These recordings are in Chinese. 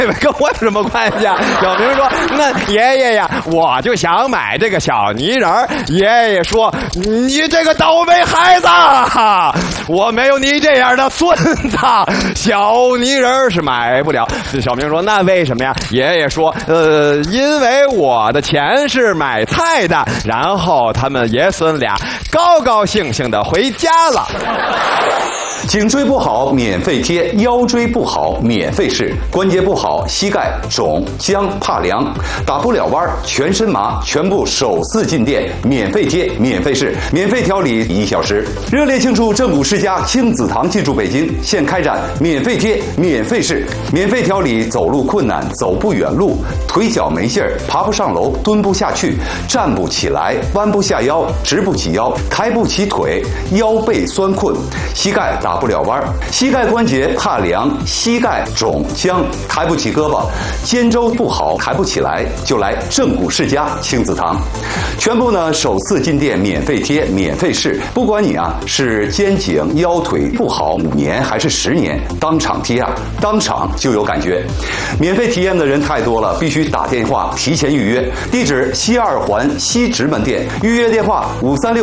跟我有什么关系啊？小明说：“那爷爷呀，我就想买这个小泥人儿。”爷爷说：“你这个倒霉孩子，我没有你这样的孙子，小泥人儿是买不了。”小明说：“那为什么呀？”爷爷说：“因为我的钱是买菜的。”然后他们爷孙俩高高兴兴的回家了。 颈椎不好免费贴，腰椎不好免费试，关节不好膝盖肿僵怕凉，打不了弯全身麻，全部首次进店免费贴免费试，免费调理1小时。热烈庆祝正骨世家亲子堂进驻北京，现开展免费贴免费试，免费调理走路困难、走不远路、腿脚没劲儿、爬不上楼、蹲不下去、站不起来、弯不下腰、直不起腰、抬不起腿、腰背酸困、膝盖打不了弯，膝盖关节怕凉，膝盖肿僵，抬不起胳膊，肩周不好，抬不起来，就来正骨世家亲子堂。全部呢首次进店免费贴免费试，不管你啊是肩颈腰腿不好5年还是10年，当场贴啊，当场就有感觉。免费体验的人太多了，必须打电话提前预约。地址西2环西直门店，预约电话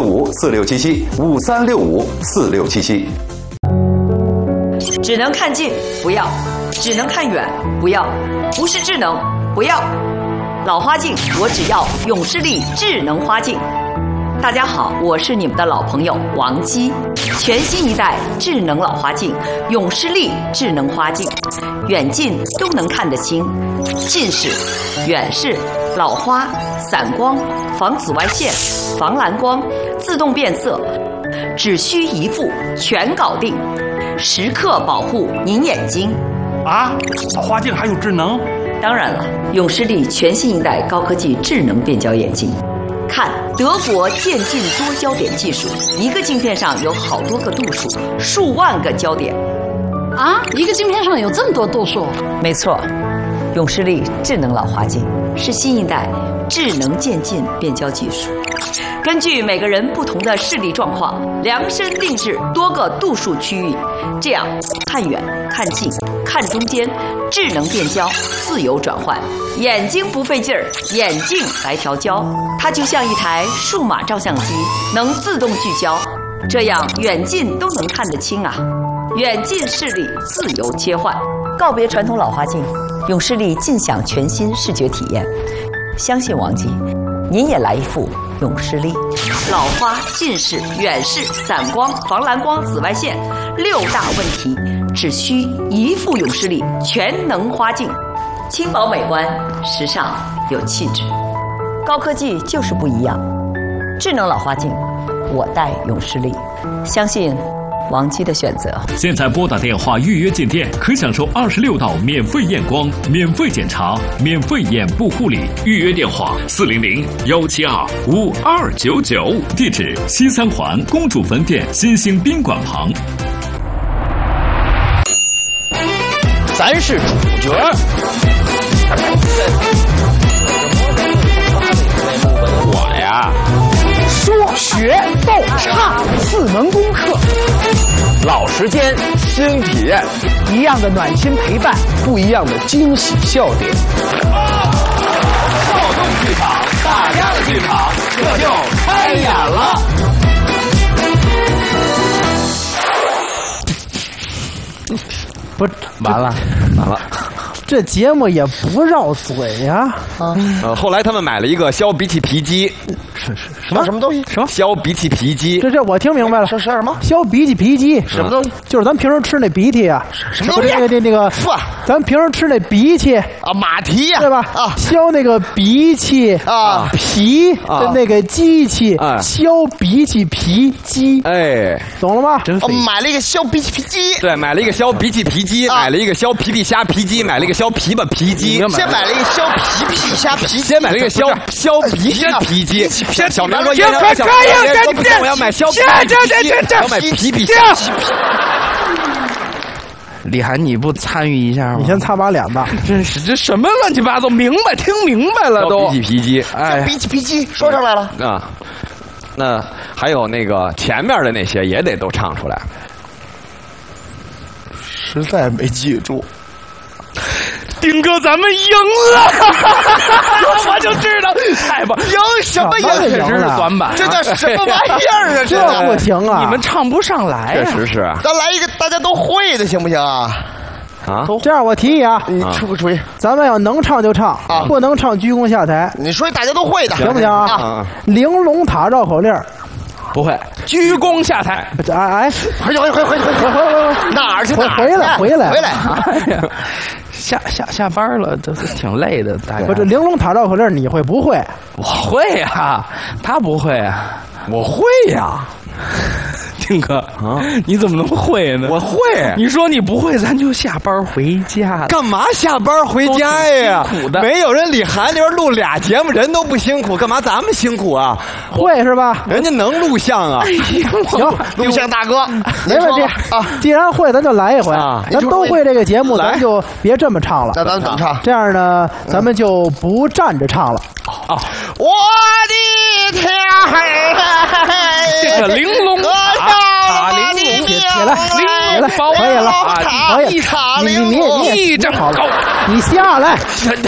5365467753654677。 只能看近不要，只能看远不要，不是智能不要。老花镜我只要永视力智能花镜。大家好，我是你们的老朋友王姬。全新一代智能老花镜永视力智能花镜，远近都能看得清，近视、远视、老花、散光、防紫外线、防蓝光、自动变色，只需一副全搞定，时刻保护您眼睛。 啊，老花镜还有智能？ 当然了，永视力全新一代高科技智能变焦眼镜。看德国渐进多焦点技术，一个镜片上有好多个度数，数万个焦点。 啊，一个镜片上有这么多度数？ 没错，永视力智能老花镜是新一代智能渐进变焦技术，根据每个人不同的视力状况，量身定制多个度数区域，这样看远、看近、看中间，智能变焦，自由转换，眼睛不费劲儿，眼镜来调焦，它就像一台数码照相机，能自动聚焦，这样远近都能看得清啊！远近视力自由切换，告别传统老花镜，永视力尽享全新视觉体验。相信王姬，您也来一副永视力。老花、近视、远视、散光、防蓝光、紫外线6大问题，只需一副永视力全能花镜，轻薄美观，时尚有气质。高科技就是不一样，智能老花镜，我戴永视力，相信王姬的选择。 现在拨打电话预约进店，可享受26道免费验光、免费检查、免费眼部护理。预约电话400-172-5299，地址西3环公主坟店新兴宾馆旁。 咱是主角。我呀，说学逗唱4门功课，老时间新体验，一样的暖心陪伴，不一样的惊喜笑点。少动剧场，大家的剧场，这就开演了。 不是，完了。这节目也不绕嘴呀！ 后来他们买了一个削鼻涕皮机， 什么东西？ 什么削鼻涕皮机？ 这我听明白了。 是什么？ 削鼻涕皮机？ 什么东西？ 就是咱平时吃那鼻涕啊。 什么东西？ 那个，咱平时吃那鼻涕啊，马蹄呀， 对吧？啊，削那个鼻涕啊皮的那个机器，削鼻涕皮机。 哎， 懂了吗？ 真买了一个削鼻涕皮机。 对，买了一个削鼻涕皮机，买了一个削皮皮虾皮机，买了一个削琵琶皮机。 先买了一个削皮皮虾皮机， 先买了一个削鼻涕皮机。小明说：“我要买削皮皮机，我要买皮皮虾。” 李涵，你不参与一下吗？ 你先擦把脸吧。 真是这什么乱七八糟，听明白了都。 鼻涕皮机， 哎，鼻涕皮机说上来了啊。那还有那个前面的那些也得都唱出来。 实在没记住。 丁哥，咱们赢了！我就知道，太棒！ 赢什么赢？ 确实是短板， 这叫什么玩意儿啊？ 这不行啊！ 你们唱不上来呀。 确实是。 咱来一个大家都会的，行不行啊？ 啊， 这样我提议啊， 你出个主意， 咱们要能唱就唱，不能唱鞠躬下台。 你说大家都会的， 行不行啊？玲珑塔绕口令。 不会，鞠躬下台。 哎， 回哪儿去？ 回来！ 哎呀，下班了，这挺累的。大概不，这玲珑塔绕口令你会不会？ 我会呀，他不会啊， 我会呀。 丁哥啊，你怎么能会呢？ 我会。 你说你不会，咱就下班回家。 干嘛下班回家呀？ 辛苦的， 没有人李涵那边录俩节目，人都不辛苦，干嘛咱们辛苦啊？ 会是吧？ 人家能录像啊。 行， 录像大哥， 没问题啊。既然会，咱就来一回啊。 咱都会这个节目，咱就别这么唱了。 那咱怎么唱？ 这样呢，咱们就不站着唱了。 哦，我的天！ 这个玲珑塔玲珑， 起来，可以了，可以，你一丈高， 你下来，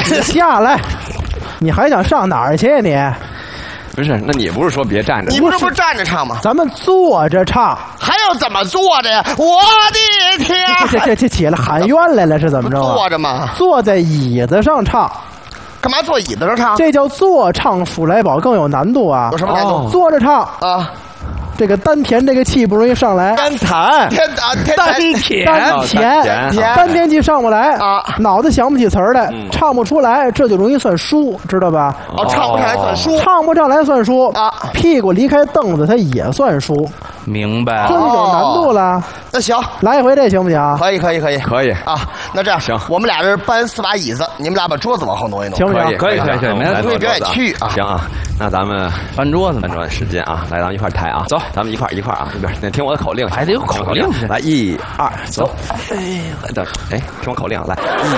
你还想上哪儿去呀？你不是，那你不是说别站着？ 你不是站着唱吗？ 咱们坐着唱， 还要怎么坐着呀？我的天！ 这起来喊冤来了是怎么着？ 坐着吗？ 坐在椅子上唱。 干嘛坐椅子上唱？ 这叫坐唱数来宝，更有难度啊！ 有什么难度？ 坐着唱啊， 这个丹田这个气不容易上来。 丹田， 丹田气上不来啊，脑子想不起词儿来，唱不出来，这就容易算输，知道吧？ 哦，唱不上来算输， 唱不上来算输啊！屁股离开凳子，它也算输。 明白， 这就有难度了。 那行， 来一回这行不行？ 可以啊！ 那这样行， 我们俩人搬4把椅子，你们俩把桌子往后挪一挪， 行不行？ 可以，没问题。 表演区啊！ 行啊，那咱们搬桌子时间啊，来，咱们一块抬啊，走，咱们一块啊，这边听我的口令， 还得有口令， 来1、2，走，听我口令，来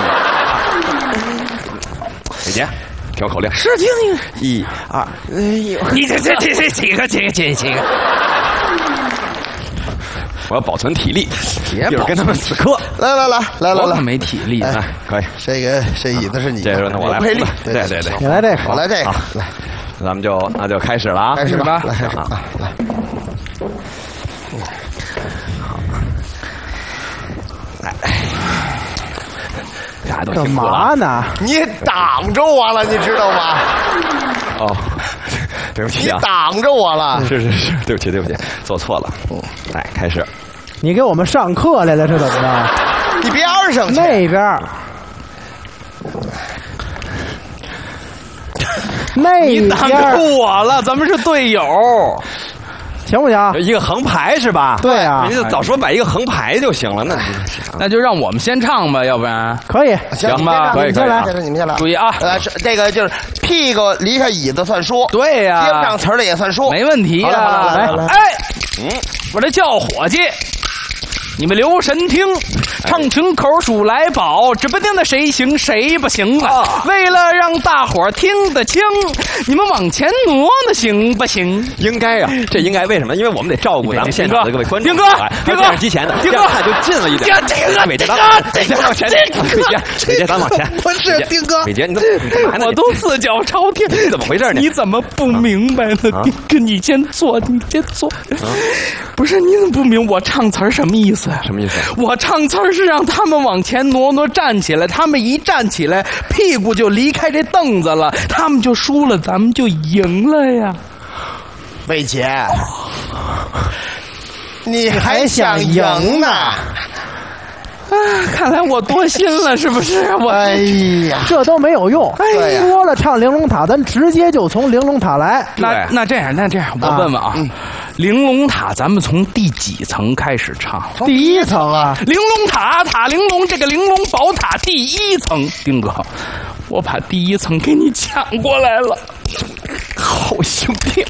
李杰，听我口令， 是听 1、2， 你这几个。 我要保存体力，一会儿跟他们死磕。 来， 我可没体力， 来，可以。 这椅子是你， 这时候那我来配力， 对， 你来这个， 我来这个， 来，咱们那就开始了啊， 开始吧， 来， 干嘛呢？ 你挡着我了，你知道吗？ 哦，对不起啊， 你挡着我了。 是，对不起，做错了。来，开始。 你给我们上课来了是怎么着？ 你边上去。 那边。 你挡着我了，咱们是队友。 行不行？ 一个横排是吧？ 对啊， 你就早说摆一个横排就行了。 那就让我们先唱吧，要不然可以， 行吧？ 可以， 你们先来， 注意啊！ 这个就是屁股离开椅子算输， 对呀， 接不上词儿的也算输， 没问题呀。 来， 我这叫伙计，你们留神听，唱群口数来宝，指不定的谁行谁不行啊！为了让大伙儿听得清，你们往前挪挪行不行？ 应该呀，这应该为什么？因为我们得照顾咱们现场的各位观众。 丁哥， 电视机前的，丁哥看就近了一点。伟杰，往前，伟杰，咱往前。 不是丁哥， 伟杰，你干嘛呢？ 我都四脚朝天， 怎么回事呢？ 你怎么不明白呢？丁哥，你先坐，你先坐。不是，你怎么不明？我唱词儿什么意思？ 什么意思？ 我唱词儿是让他们往前挪挪，站起来。他们一站起来，屁股就离开这凳子了，他们就输了，咱们就赢了呀。 伟杰，你还想赢呢？ 啊，看来我多心了，是不是？ 哎呀， 这都没有用。 对呀， 说了唱玲珑塔，咱直接就从玲珑塔来。 那这样，我问问啊，玲珑塔咱们从第几层开始唱？ 第1层啊。 玲珑塔，塔玲珑，这个玲珑宝塔第1层。丁哥，我把第1层给你抢过来了，好兄弟。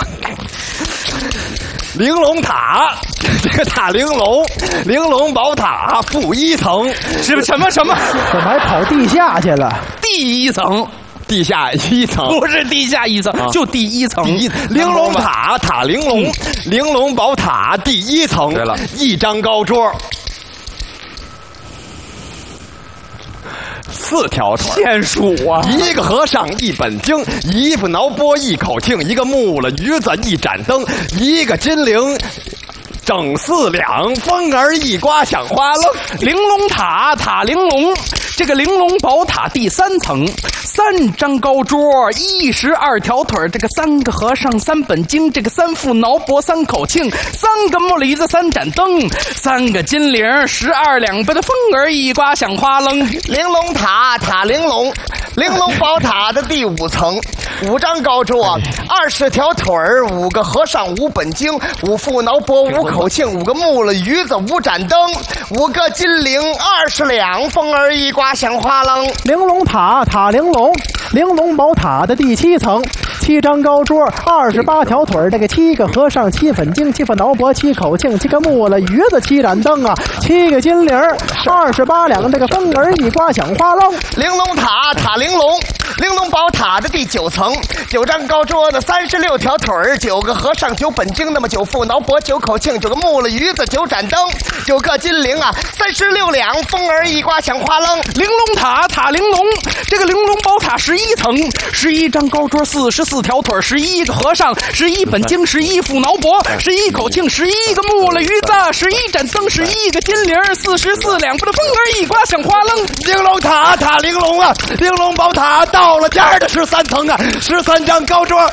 玲珑塔，这个塔玲珑宝塔负1层， 是不是什么？ 怎么还跑地下去了？ 第1层。 地下1层不是地下1层，就第1层。 玲珑塔，塔玲珑宝塔第1层。 对了， 一张高桌，4 4条腿， 天数啊！ 一个和尚一本经，一副挠钵一口磬，一个木了鱼子一盏灯，一个金铃整4两，风儿一刮响花楞。 玲珑塔，塔玲珑，这个玲珑宝塔第3层，3张高桌，12条腿，这个3个和尚3本经，这个3副挠钵3口磬，3个木梨子3盏灯，3个金铃12两，把这风儿一刮响花楞。 玲珑塔，塔玲珑，玲珑宝塔的第5层，5张高桌，20条腿，5个和尚5本经，5副挠钵5口磬，5个木了鱼子5盏灯，5个金铃20两，风儿一刮响花楞。 玲珑塔，塔玲珑，玲珑宝塔的第7层，7张高桌，28条腿，这个7个和尚7本经，7副挠钵7口磬，7个木了鱼子7盏灯啊，7个金铃28两，这个风儿一刮响花楞。 玲珑塔，塔玲珑，玲珑宝塔的第9层，9张高桌的36条腿，9个和尚9本经，那么9副挠钵9口磬，9个木了鱼子9盏灯，9个金铃啊，36两，风儿一刮响花楞。 玲珑塔，塔玲珑，这个玲珑宝塔11层，11张高桌，44条腿，11个和尚，11本经，11副挠钵，11口磬，11个木了鱼子，11盏灯，11个金铃，44两，把这风儿一刮响花楞。 玲珑塔，塔玲珑啊，玲珑宝塔到了尖儿的13层啊，13张高桌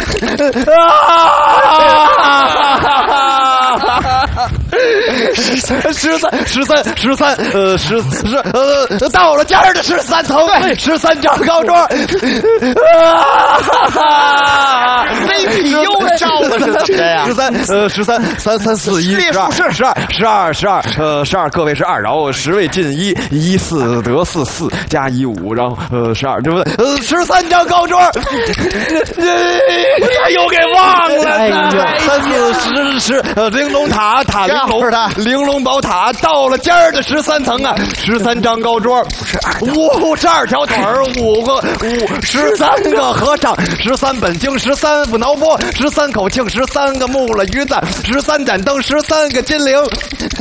到了尖儿的13层，13张高桌 CPU 照的是怎么着呀 ？13、3、4、1、12，各位是2，然后10位进1，1 4得4， 4加1 5，然后12，对不对？13张高桌， 又给忘了。 哎呦 3、4、10，玲珑塔，塔玲珑，玲珑宝塔到了尖儿的13层啊，13张高桌，52条腿，13个和尚，13本经，13副挠钵，13口磬，13个木了鱼子，13盏灯，13个金铃，又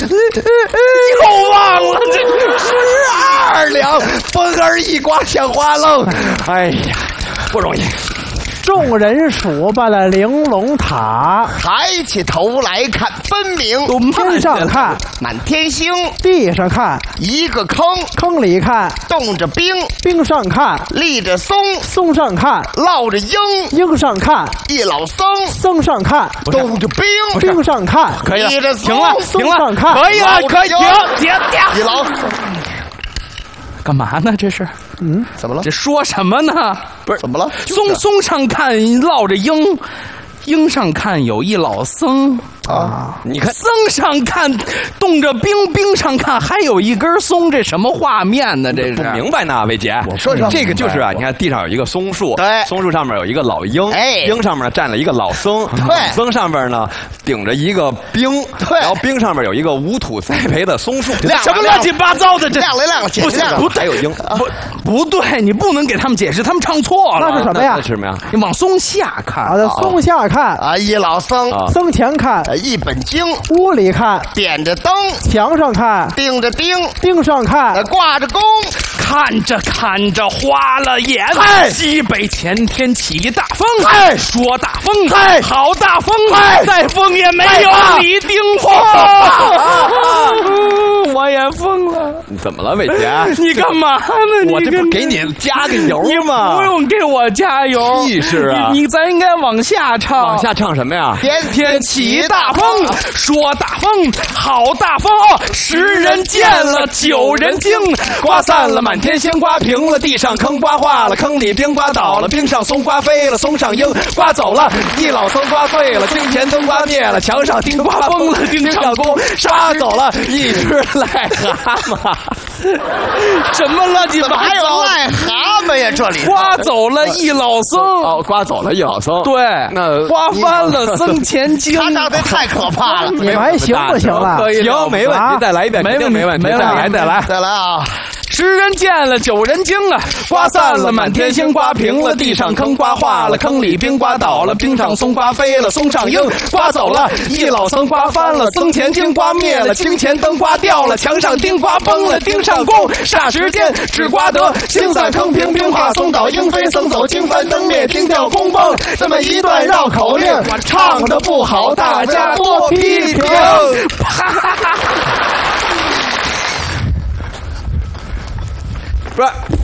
忘了这12两，风儿一刮响花楞。哎呀，不容易。 众人数罢了玲珑塔， 抬起头来看，分明天上看满天星， 地上看一个坑， 坑里看冻着冰， 冰上看立着松， 松上看落着鹰， 鹰上看一老僧， 僧上看冻着冰， 冰上看可以了， 立着停了， 松上看可以了，可以停， 一老干嘛呢？这是， 怎么了？ 这说什么呢？ 不是怎么了？ 松上看落着鹰，鹰上看有一老僧啊！ 你看， 僧上看冻着冰，冰上看还有一根松，这什么画面呢？这是不明白呢，魏姐。 我说这个就是啊，你看地上有一个松树， 对， 松树上面有一个老鹰，鹰上面站了一个老僧， 对， 僧上面呢顶着一个冰， 对， 然后冰上面有一个无土栽培的松树， 什么乱七八糟的？这亮了亮了， 不行， 还有鹰， 不对，你不能给他们解释，他们唱错了。 那是什么呀？ 那是什么呀？ 你往松下看， 松下看啊，一老僧， 僧前看一本经， 屋里看点着灯， 墙上看钉着钉， 钉上看挂着弓， 看着看着花了眼。西北前天起大风，说大风，好大风，再风也没有你顶风。我也疯了。 你怎么了，伟杰？ 你干嘛呢？ 我这不给你加个油吗？ 不用给我加油， 气势啊！ 你咱应该往下唱。 往下唱什么呀？ 天天起大风，说大风，好大风，10人见了9人惊，刮散了满天星，刮平了地上坑，刮化了坑里冰，刮倒了冰上松，刮飞了松上鹰，刮走了一老僧，刮碎了金钱灯，刮灭了墙上钉，刮崩了钉上弓，刷走了一只癞蛤蟆。什么乱七八糟？ 还有癞蛤蟆呀？这里刮走了一老僧， 刮走了一老僧。 对， 那刮翻了僧前经。 他长得太可怕了。 你们还行不行了？ 行，没问题，再来一遍， 没问题， 再来， 再来啊！ 10人见了9人惊啊，刮散了满天星，刮平了地上坑，刮化了坑里冰，刮倒了冰上松，刮飞了松上鹰，刮走了一老僧，刮翻了僧前经，刮灭了青前灯，刮掉了墙上钉，刮崩了钉上弓，霎时间只刮得星散坑平，冰化松倒，鹰飞僧走，经翻灯灭，钉掉弓崩，这么一段绕口令，唱的不好，大家多批评。 不是。